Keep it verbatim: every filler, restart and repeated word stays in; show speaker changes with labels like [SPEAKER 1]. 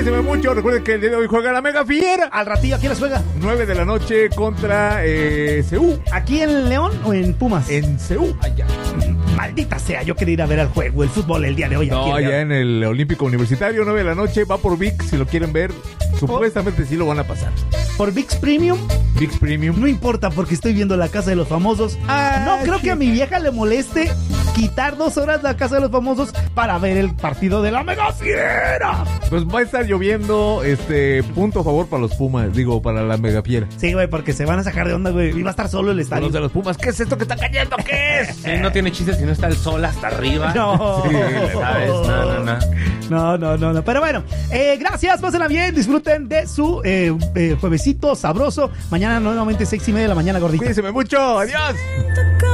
[SPEAKER 1] Cuídense mucho. Recuerden que el día de hoy juega la Mega Fiera.
[SPEAKER 2] Al ratillo, ¿a quién les juega?
[SPEAKER 1] nueve de la noche contra eh, C U.
[SPEAKER 2] ¿Aquí en León o en Pumas?
[SPEAKER 1] En C U.
[SPEAKER 2] Allá. Maldita sea, yo quería ir a ver al juego, el fútbol el día de hoy.
[SPEAKER 1] No,
[SPEAKER 2] aquí
[SPEAKER 1] allá en el Olímpico Universitario, nueve de la noche. Va por V I X, si lo quieren ver. Supuestamente sí lo van a pasar.
[SPEAKER 2] ¿Por V I X Premium?
[SPEAKER 1] V I X Premium.
[SPEAKER 2] No importa, porque estoy viendo La Casa de los Famosos.
[SPEAKER 1] Ah,
[SPEAKER 2] no creo
[SPEAKER 1] sí.
[SPEAKER 2] que a mi vieja le moleste quitar dos horas La Casa de los Famosos para ver el partido de la Mega Fiera.
[SPEAKER 1] Pues va a estar lloviendo, este, punto a favor para los Pumas, digo, para la Mega Fiera.
[SPEAKER 2] Sí, güey, porque se van a sacar de onda, güey. Y va a estar solo el estadio.
[SPEAKER 1] Los de los Pumas, ¿qué es esto que está cayendo? ¿Qué es?
[SPEAKER 3] Sí, no tiene chiste si no está el sol hasta arriba.
[SPEAKER 2] No,
[SPEAKER 1] Sí,
[SPEAKER 3] ¿sabes? No, no, no.
[SPEAKER 2] No, no, no, no. Pero bueno, eh, gracias, pásenla bien, disfruten de su eh, eh, juevesito sabroso. Mañana nuevamente seis y media de la mañana, gordita.
[SPEAKER 1] Cuídense mucho, adiós.